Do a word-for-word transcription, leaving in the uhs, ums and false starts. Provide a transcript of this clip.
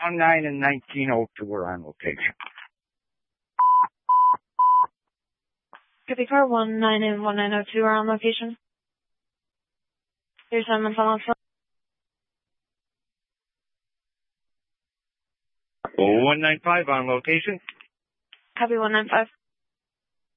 one nine and nineteen oh two are on location. Copy car one nine and one nine oh two are on location. There's someone on phone. one nine five on location. Copy one nine five.